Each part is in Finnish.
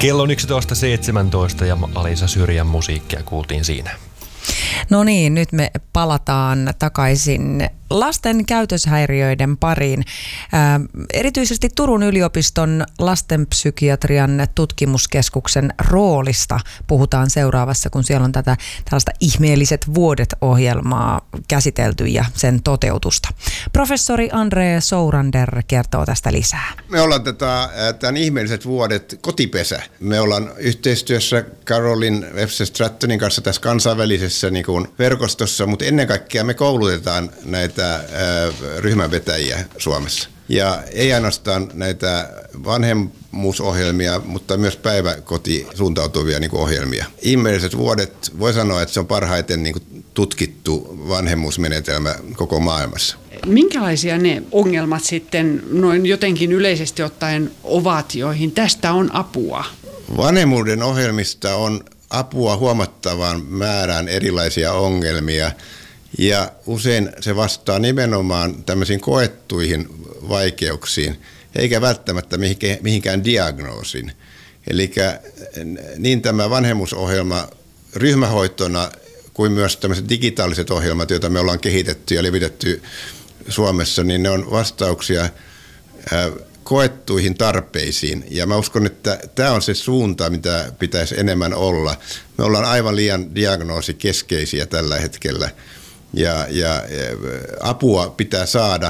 Kello on 11.17 ja Alisa Syrjän musiikkia kuultiin siinä. No niin, nyt me palataan takaisin lasten käytöshäiriöiden pariin. Erityisesti Turun yliopiston lastenpsykiatrian tutkimuskeskuksen roolista puhutaan seuraavassa, kun siellä on tällaista ihmeelliset vuodet-ohjelmaa käsitelty ja sen toteutusta. Professori Andre Sourander kertoo tästä lisää. Me ollaan tämän ihmeelliset vuodet kotipesä. Me ollaan yhteistyössä Caroline Webster-Strattonin kanssa tässä kansainvälisessä niin kuin verkostossa, mutta ennen kaikkea me koulutetaan näitä ryhmänvetäjiä Suomessa. Ja ei ainoastaan näitä vanhemmuusohjelmia, mutta myös päiväkoti suuntautuvia niin kuin ohjelmia. Ihmeelliset vuodet, voi sanoa, että se on parhaiten niin kuin tutkittu vanhemmuusmenetelmä koko maailmassa. Minkälaisia ne ongelmat sitten noin jotenkin yleisesti ottaen ovat, joihin tästä on apua? Vanhemmuuden ohjelmista on apua huomattavaan määrään erilaisia ongelmia. Ja usein se vastaa nimenomaan tämmöisiin koettuihin vaikeuksiin, eikä välttämättä mihinkään diagnoosiin. Eli niin tämä vanhemmuusohjelma ryhmähoitona kuin myös tämmöiset digitaaliset ohjelmat, joita me ollaan kehitetty ja levitetty Suomessa, niin ne on vastauksia koettuihin tarpeisiin. Ja mä uskon, että tämä on se suunta, mitä pitäisi enemmän olla. Me ollaan aivan liian diagnoosikeskeisiä tällä hetkellä. Ja apua pitää saada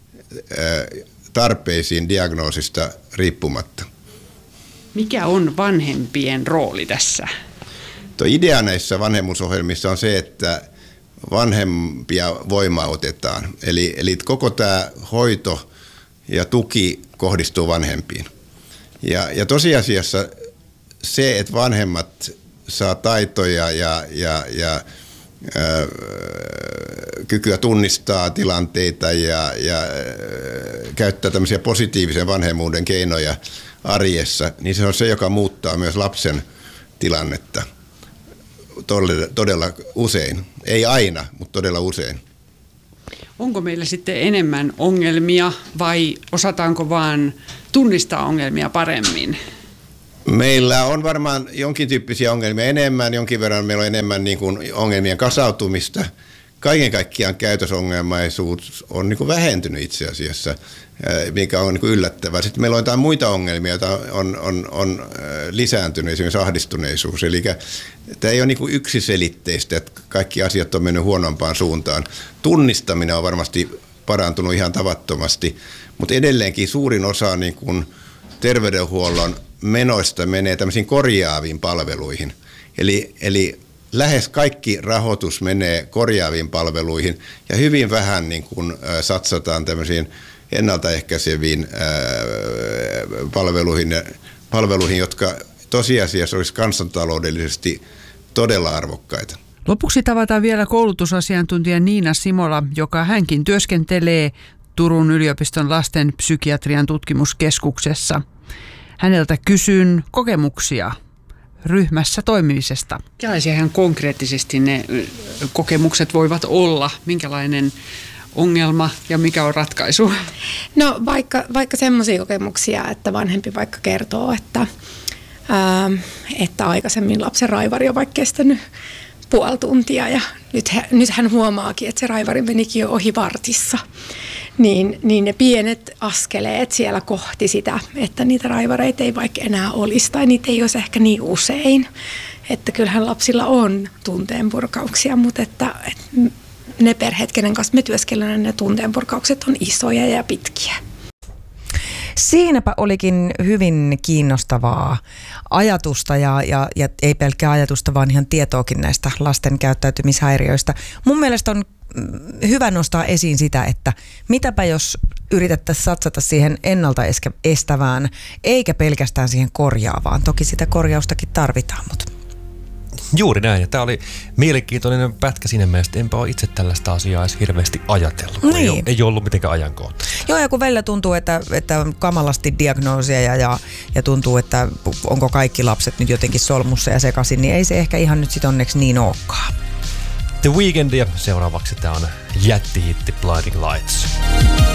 tarpeisiin diagnoosista riippumatta. Mikä on vanhempien rooli tässä? Tuo idea näissä vanhemmuusohjelmissa on se, että vanhempia voimautetaan. Eli koko tämä hoito ja tuki kohdistuu vanhempiin. Ja tosiasiassa se, että vanhemmat saa taitoja ja kykyä tunnistaa tilanteita ja käyttää tämmöisiä positiivisen vanhemmuuden keinoja arjessa, niin se on se, joka muuttaa myös lapsen tilannetta todella usein. Ei aina, mutta todella usein. Onko meillä sitten enemmän ongelmia vai osataanko vaan tunnistaa ongelmia paremmin? Meillä on varmaan jonkin tyyppisiä ongelmia enemmän, jonkin verran meillä on enemmän niin kuin ongelmien kasautumista. Kaiken kaikkiaan käytösongelmaisuus on niin kuin vähentynyt itse asiassa, mikä on niin kuin yllättävää. Sitten meillä on jotain muita ongelmia, joita on lisääntynyt, esimerkiksi ahdistuneisuus. Eli tämä ei ole niin kuin yksiselitteistä, että kaikki asiat on mennyt huonompaan suuntaan. Tunnistaminen on varmasti parantunut ihan tavattomasti, mutta edelleenkin suurin osa niin kuin terveydenhuollon menoista menee tämmöisiin korjaaviin palveluihin. Eli lähes kaikki rahoitus menee korjaaviin palveluihin ja hyvin vähän niin kuin satsataan tämmöisiin ennaltaehkäiseviin palveluihin, jotka tosiasiassa olisi kansantaloudellisesti todella arvokkaita. Lopuksi tavataan vielä koulutusasiantuntija Niina Simola, joka hänkin työskentelee Turun yliopiston lastenpsykiatrian tutkimuskeskuksessa. Häneltä kysyn kokemuksia ryhmässä toimimisesta. Minkälaisia ihan konkreettisesti ne kokemukset voivat olla? Minkälainen ongelma ja mikä on ratkaisu? No vaikka semmoisia kokemuksia, että vanhempi vaikka kertoo, että aikaisemmin lapsen raivari on vaikka kestänyt puoli tuntia ja nyt hän huomaakin, että se raivari menikin jo ohi vartissa. Niin ne pienet askeleet siellä kohti sitä, että niitä raivareita ei vaikka enää olisi tai niitä ei olisi ehkä niin usein. Että kyllähän lapsilla on tunteenpurkauksia, mutta että ne perheet, kenen kanssa me työskennellään, ne tunteenpurkaukset on isoja ja pitkiä. Siinäpä olikin hyvin kiinnostavaa ajatusta ja ei pelkkää ajatusta, vaan ihan tietoakin näistä lasten käyttäytymishäiriöistä. Mun mielestä on hyvä nostaa esiin sitä, että mitäpä jos yritettäisiin satsata siihen ennaltaestävään, eikä pelkästään siihen korjaavaan. Toki sitä korjaustakin tarvitaan, mutta... Juuri näin. Ja tämä oli mielenkiintoinen pätkä siinä mielessä, enpä ole itse tällaista asiaa edes hirveästi ajatellut. Niin. Ei ollut mitenkään ajankohtaista. Joo, ja kun välillä tuntuu, että kamalasti diagnoosia ja tuntuu, että onko kaikki lapset nyt jotenkin solmussa ja sekaisin, niin ei se ehkä ihan nyt sit onneksi niin olekaan. The Weeknd ja seuraavaksi tämä on jättihitti Blinding Lights.